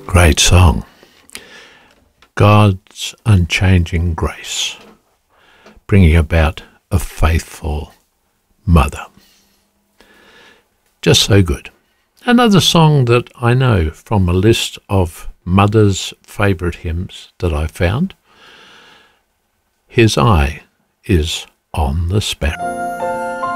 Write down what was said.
Great song. God's unchanging grace, bringing about a faithful mother. Just so good. Another song that I know from a list of mother's favourite hymns that I found. His eye is on the sparrow.